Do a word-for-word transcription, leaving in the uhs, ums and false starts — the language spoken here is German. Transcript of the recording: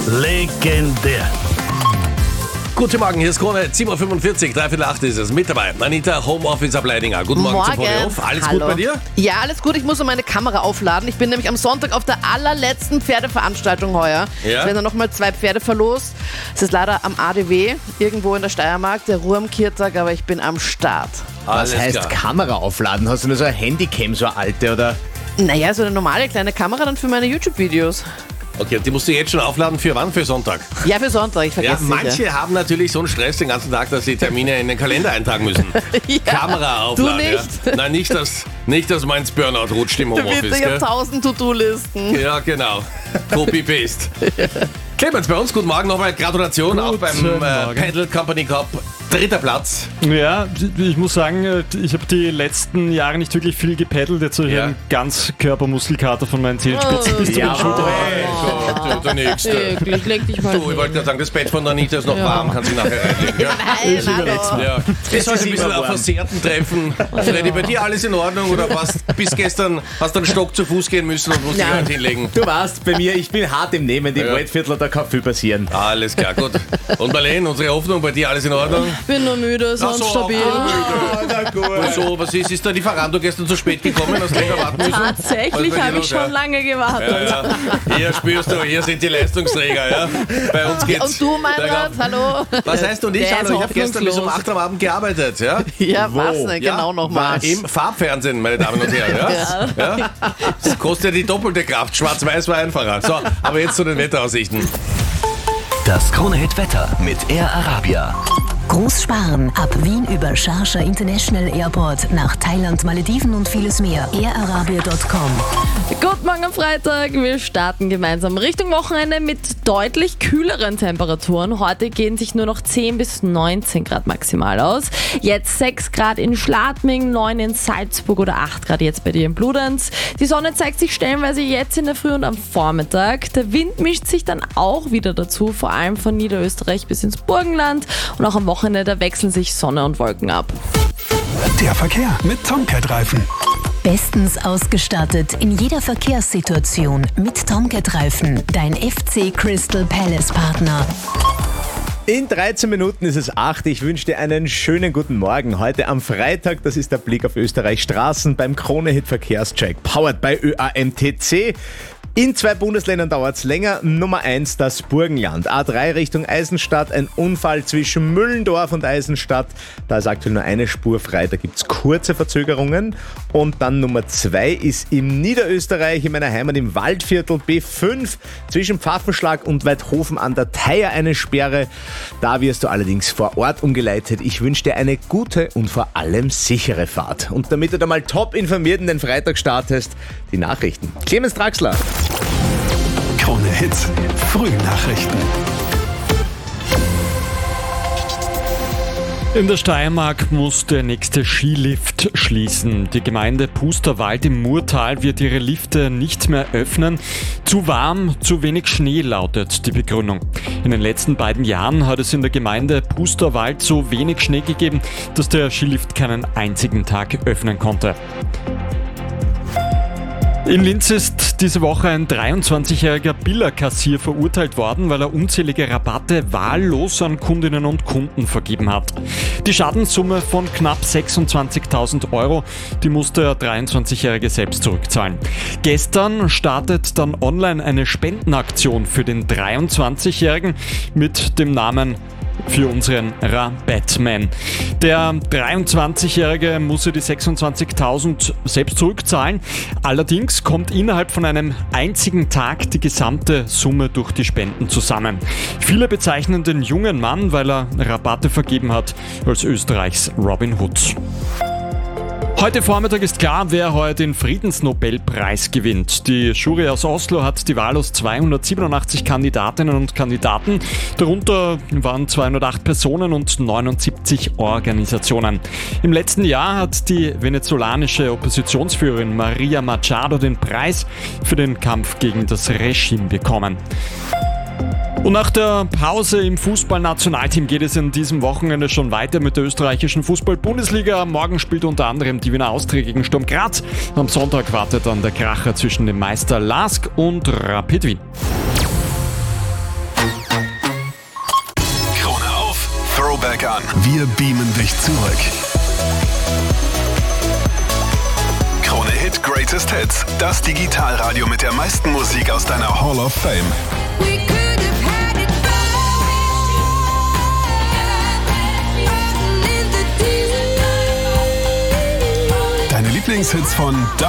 Legendär. Guten Morgen, hier ist Krone, sieben Uhr fünfundvierzig, dreiviertel acht ist es. Mit dabei, Anita, Homeoffice Ableidinger. Guten Morgen, Morgen. zum Ponyhof. Alles Hallo. gut bei dir? Ja, alles gut. Ich muss noch meine Kamera aufladen. Ich bin nämlich am Sonntag auf der allerletzten Pferdeveranstaltung heuer. Ja? Es werden dann nochmal zwei Pferde verlost. Es ist leider am A D W, irgendwo in der Steiermark, der Ruhr am Kirtag, aber ich bin am Start. Alles Was heißt klar. Kamera aufladen? Hast du nur so eine Handycam, so eine alte, oder? Naja, so eine normale kleine Kamera dann für meine YouTube-Videos. Okay, die musst du jetzt schon aufladen für wann? Für Sonntag? Ja, für Sonntag, ich vergesse Ja, es manche sicher. haben natürlich so einen Stress den ganzen Tag, dass sie Termine in den Kalender eintragen müssen. Ja, Kamera aufladen. du nicht. Ja. Nein, nicht, dass, nicht, dass mein Burnout rutscht im Du Homeoffice. bist ja Gell? tausend To-Do-Listen. Ja, genau. Copy-Paste. Clemens, bei uns, guten Morgen nochmal. Gratulation auch beim Guten äh, Morgen. Pedal Company Cup. Dritter Platz. Ja, ich muss sagen, ich habe die letzten Jahre nicht wirklich viel gepaddelt. Jetzt habe ich Ja. einen Ganzkörpermuskelkater von meinen Zehenspitzen bis zu Ja, den Schultern. Hey, Gott, der Nächste. Wirklich, leg dich mal Du, ich hin. wollte gerade sagen, das Bett von der Anita ist noch warm, kann sie nachher reinlegen. Ja? Nein, hallo. Ja. Bis heute ein bisschen immer auf warm. versehrten Treffen. Freddy, bei dir alles in Ordnung oder was? Bis gestern hast du einen Stock zu Fuß gehen müssen und musst dich Ja. halt hinlegen. Du weißt, bei mir, ich bin hart im Nehmen. Im Ja. Waldviertler, da kann viel passieren. Alles klar, gut. Und Marlene, unsere Hoffnung, bei dir alles in Ordnung? Bin nur müde, sonst so, stabil. ah, na gut. So, was ist? Ist da die Lieferando gestern zu spät gekommen? Hast du länger warten müssen? Was Tatsächlich bei dir habe ich los, schon ja? lange gewartet. Ja, ja. Hier spürst du, hier sind die Leistungsträger. Ja? Bei uns geht's. Und du, Meinrad, hallo? Was heißt du nicht? Der Hallo, ist ich habe gestern bis um hoffnungslos. acht am Abend gearbeitet. Ja? Ja, was Wo? denn? Ja, Genau nochmal. Im Farbfernsehen, meine Damen und Herren. Ja? Ja. Das kostet ja die doppelte Kraft. Schwarz-Weiß war einfacher. So, aber jetzt zu den Wetteraussichten. Das Krone-Hit-Wetter mit Air Arabia. Großsparen. Ab Wien über Sharjah International Airport nach Thailand, Malediven und vieles mehr. air arabia punkt com. Guten Morgen am Freitag. Wir starten gemeinsam Richtung Wochenende mit deutlich kühleren Temperaturen. Heute gehen sich nur noch zehn bis neunzehn Grad maximal aus. Jetzt sechs Grad in Schladming, neun in Salzburg oder acht Grad jetzt bei dir in Bludenz. Die Sonne zeigt sich stellenweise jetzt in der Früh und am Vormittag. Der Wind mischt sich dann auch wieder dazu, vor allem von Niederösterreich bis ins Burgenland. Und auch am Wochenende, da wechseln sich Sonne und Wolken ab. Der Verkehr mit Tomcat-Reifen. Bestens ausgestattet in jeder Verkehrssituation mit Tomcat-Reifen. Dein F C Crystal Palace Partner. In dreizehn Minuten ist es acht. Ich wünsche dir einen schönen guten Morgen. Heute am Freitag, das ist der Blick auf Österreichs Straßen beim Krone-Hit Verkehrscheck. Powered by Ö A M T C. In zwei Bundesländern dauert es länger. Nummer eins, das Burgenland. A drei Richtung Eisenstadt, ein Unfall zwischen Müllendorf und Eisenstadt. Da ist aktuell nur eine Spur frei, da gibt es kurze Verzögerungen. Und dann Nummer zwei ist im Niederösterreich, in meiner Heimat im Waldviertel B fünf, zwischen Pfaffenschlag und Weidhofen an der Theier eine Sperre. Da wirst du allerdings vor Ort umgeleitet. Ich wünsche dir eine gute und vor allem sichere Fahrt. Und damit du da mal top informiert in den Freitag startest, die Nachrichten. Clemens Draxler. Krone Hits. Frühnachrichten. In der Steiermark muss der nächste Skilift schließen. Die Gemeinde Pusterwald im Murtal wird ihre Lifte nicht mehr öffnen. Zu warm, zu wenig Schnee lautet die Begründung. In den letzten beiden Jahren hat es in der Gemeinde Pusterwald so wenig Schnee gegeben, dass der Skilift keinen einzigen Tag öffnen konnte. In Linz ist diese Woche ein dreiundzwanzigjähriger Billerkassier verurteilt worden, weil er unzählige Rabatte wahllos an Kundinnen und Kunden vergeben hat. Die Schadenssumme von knapp sechsundzwanzigtausend Euro, die musste der dreiundzwanzigjährige selbst zurückzahlen. Gestern startet dann online eine Spendenaktion für den dreiundzwanzigjährigen mit dem Namen für unseren Rabattman. Der dreiundzwanzigjährige muss die sechsundzwanzigtausend selbst zurückzahlen. Allerdings kommt innerhalb von einem einzigen Tag die gesamte Summe durch die Spenden zusammen. Viele bezeichnen den jungen Mann, weil er Rabatte vergeben hat, als Österreichs Robin Hood. Heute Vormittag ist klar, wer heute den Friedensnobelpreis gewinnt. Die Jury aus Oslo hat die Wahl aus zweihundertsiebenundachtzig Kandidatinnen und Kandidaten. Darunter waren zweihundertacht Personen und neunundsiebzig Organisationen. Im letzten Jahr hat die venezolanische Oppositionsführerin Maria Machado den Preis für den Kampf gegen das Regime bekommen. Und nach der Pause im Fußballnationalteam geht es in diesem Wochenende schon weiter mit der österreichischen Fußball-Bundesliga. Morgen spielt unter anderem die Wiener Austria gegen Sturm Graz. Am Sonntag wartet dann der Kracher zwischen dem Meister Lask und Rapid Wien. Soundtrack an. Wir beamen dich zurück. Krone Hit Greatest Hits. Das Digitalradio mit der meisten Musik aus deiner Hall of Fame. Deine Lieblingshits von